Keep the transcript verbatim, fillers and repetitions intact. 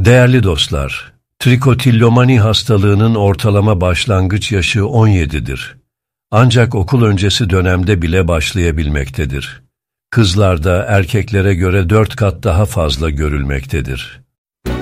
Değerli dostlar, trikotillomani hastalığının ortalama başlangıç yaşı on yedidir. Ancak okul öncesi dönemde bile başlayabilmektedir. Kızlarda erkeklere göre dört kat daha fazla görülmektedir.